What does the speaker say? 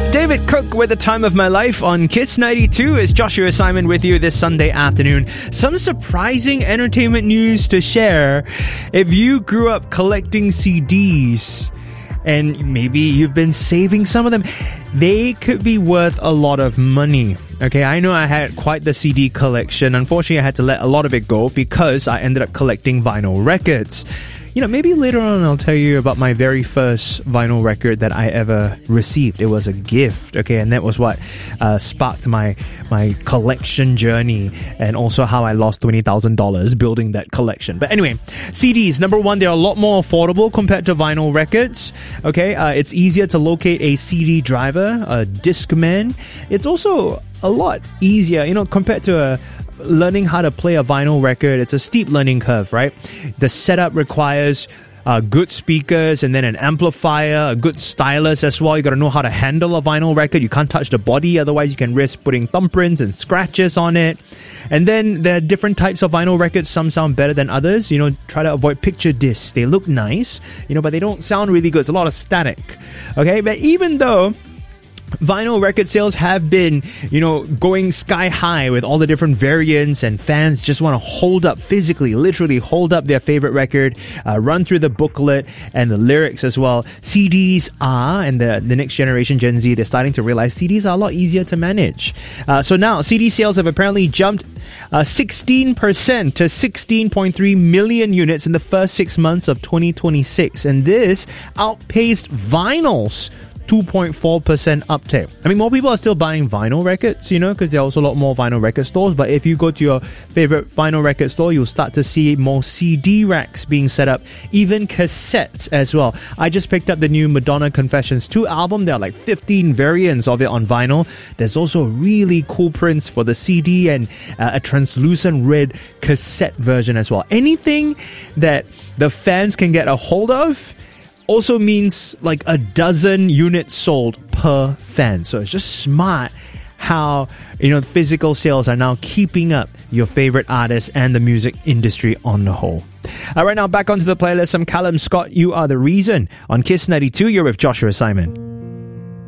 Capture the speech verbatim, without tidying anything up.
David Cook with The Time of My Life on Kiss ninety-two. It's Joshua Simon with you this Sunday afternoon. Some surprising entertainment news to share. If you grew up collecting C Ds and maybe you've been saving some of them, they could be worth a lot of money. Okay, I know I had quite the C D collection. Unfortunately, I had to let a lot of it go because I ended up collecting vinyl records. You know, maybe later on I'll tell you about my very first vinyl record that I ever received. It was a gift, okay, and that was what uh, sparked my my collection journey, and also how I lost twenty thousand dollars building that collection. But anyway, C Ds, number one, they're a lot more affordable compared to vinyl records, okay? Uh, it's easier to locate a C D driver, a Discman. It's also a lot easier, you know, compared to a learning how to play a vinyl record. It's a steep learning curve, right? The setup requires uh, good speakers and then an amplifier, a good stylus as well. You got to know how to handle a vinyl record. You can't touch the body, otherwise you can risk putting thumbprints and scratches on it. And then there are different types of vinyl records. Some sound better than others. You know, try to avoid picture discs. They look nice, you know, but they don't sound really good. It's a lot of static. Okay, but even though vinyl record sales have been, you know, going sky high with all the different variants, and fans just want to hold up physically, literally hold up their favorite record, uh, run through the booklet and the lyrics as well. C Ds are, and the, the next generation, Gen Z, they're starting to realize C Ds are a lot easier to manage. Uh, so now, C D sales have apparently jumped uh, sixteen percent to sixteen point three million units in the first six months of twenty twenty-six. And this outpaced vinyl's two point four percent uptake. I mean, more people are still buying vinyl records, you know, because there are also a lot more vinyl record stores. But if you go to your favorite vinyl record store, you'll start to see more C D racks being set up, even cassettes as well. I just picked up the new Madonna Confessions two album. There are like fifteen variants of it on vinyl. There's also really cool prints for the C D and uh, a translucent red cassette version as well. Anything that the fans can get a hold of also means like a dozen units sold per fan. So it's just smart how, you know, physical sales are now keeping up your favorite artists and the music industry on the whole. All right, now back onto the playlist. I'm Callum Scott. You Are the Reason on Kiss ninety-two. You're with Joshua Simon.